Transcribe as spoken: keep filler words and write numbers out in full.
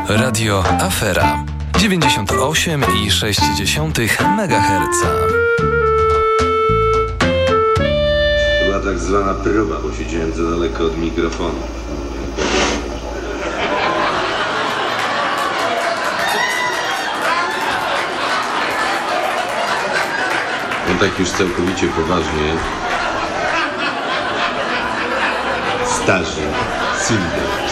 Radio Afera dziewięćdziesiąt osiem i sześć dziesiątych megaherca. To była tak zwana próba, bo siedziałem za daleko od mikrofonu. No tak już całkowicie poważnie. Starzy, Silver.